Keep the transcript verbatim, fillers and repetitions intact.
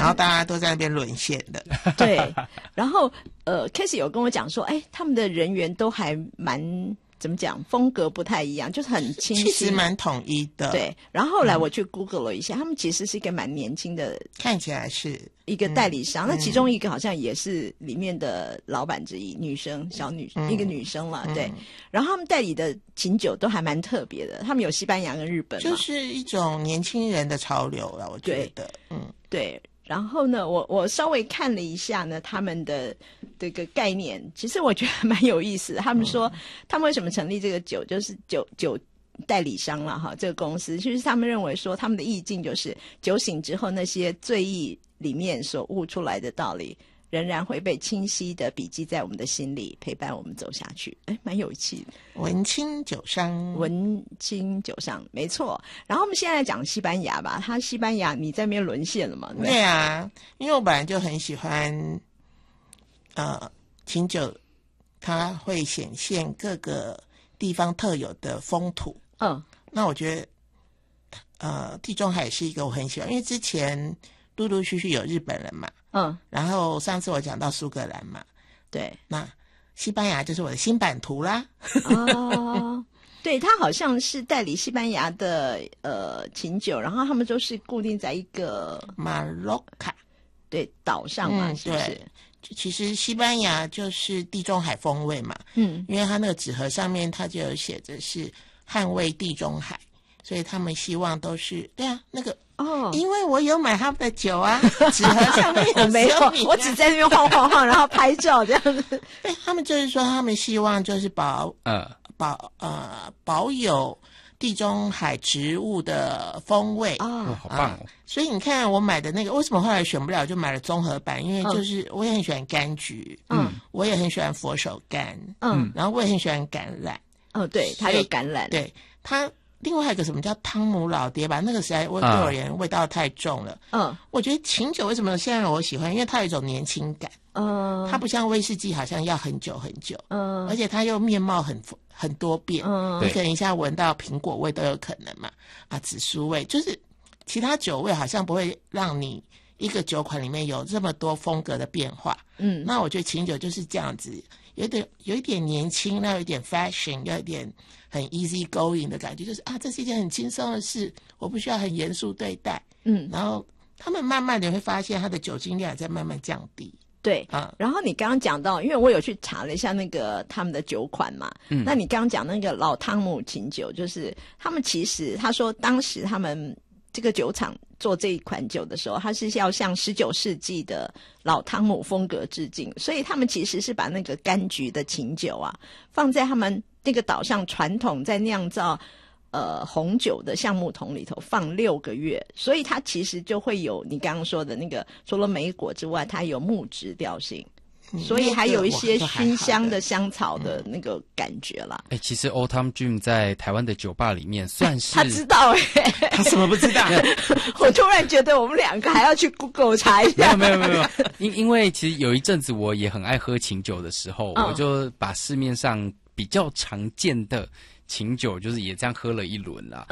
然后大家都在那边沦陷的。 对，然后呃 Casey 有跟我讲说，哎，他们的人员都还蛮怎么讲，风格不太一样，就是很清晰， 其实蛮统一的。 对，然后后来我去 Google 了一下，嗯、他们其实是一个蛮年轻的， 看起来是一个代理商。 嗯、 那其中一个好像也是里面的老板之一，女生，小女、嗯、一个女生了，对。嗯、然后他们代理的琴酒都还蛮特别的，他们有西班牙跟日本嘛， 就是一种年轻人的潮流了，我觉得，嗯， 对。然后呢，我我稍微看了一下呢，他们的这个概念，其实我觉得蛮有意思的。他们说，嗯、他们为什么成立这个酒，就是酒酒代理商了哈，这个公司，就是他们认为说，他们的意境就是酒醒之后那些醉意里面所悟出来的道理，仍然会被清晰的笔记在我们的心里，陪伴我们走下去。哎，蛮有趣的。 文青酒商， 文青酒商，没错。然后我们现在来讲西班牙吧，他西班牙你在那边沦陷了嘛？对, 对啊，因为我本来就很喜欢，呃，琴酒，它会显现各个地方特有的风土。嗯，那我觉得，呃，地中海是一个我很喜欢，因为之前陆陆续续有日本人嘛，嗯，然后上次我讲到苏格兰嘛， 对， 那西班牙就是我的新版图啦。 哦，对，他好像是代理西班牙的呃琴酒，然后他们都是固定在一个马洛卡， 对，岛上嘛， 嗯、 是不是？ 对，其实西班牙就是地中海风味嘛，嗯，因为它那个纸盒上面它就有写着是捍卫地中海，所以他们希望都是对啊，那个哦，因为我有买他们的酒啊，纸盒上面有、啊、 我没有，我只在那边晃晃晃，然后拍照这样子。 对，他们就是说，他们希望就是保呃保呃保有地中海植物的风味哦，哦好棒哦、呃！ 所以你看，我买的那个为什么后来选不了，就买了综合版，因为就是我也很喜欢柑橘，嗯，我也很喜欢佛手柑，嗯，然后我也很喜欢橄榄， 哦，对，它有橄榄， 对它。另外还有一个什么叫汤姆老爹吧，那个实在对我而言味道太重了。嗯，我觉得琴酒为什么现在我喜欢，因为它有一种年轻感。嗯，它不像威士忌好像要很久很久。嗯，而且它又面貌很很多变。嗯，你可能一下闻到苹果味都有可能嘛，啊，紫苏味，就是其他酒味好像不会让你一个酒款里面有这么多风格的变化。嗯，那我觉得琴酒就是这样子。有点有一点年轻，那有一点 fashion， 有一点很 easy going 的感觉，就是啊，这是一件很轻松的事，我不需要很严肃对待。嗯，然后他们慢慢的会发现，它的酒精量在慢慢降低。 对，啊，然后你刚刚讲到，因为我有去查了一下那个他们的酒款嘛，嗯，那你刚刚讲那个老汤姆琴酒，就是他们其实他说当时他们这个酒厂做这一款酒的时候，它是要向十九世纪的老汤姆风格致敬，所以他们其实是把那个柑橘的琴酒啊放在他们那个岛上传统在酿造呃红酒的橡木桶里头放六个月，所以它其实就会有你刚刚说的那个除了莓果之外，它有木质调性。所以还有一些熏香的香草的那个感觉啦。 哎、欸，其实 Old Tom Jim 在台湾的酒吧里面算是他知道哎、 欸，他什么不知道？ 我突然觉得我们两个还要去 Google 查一下。 没有没有没有，因因为其实有一阵子我也很爱喝琴酒的时候，嗯、我就把市面上比较常见的琴酒就是也这样喝了一轮啦。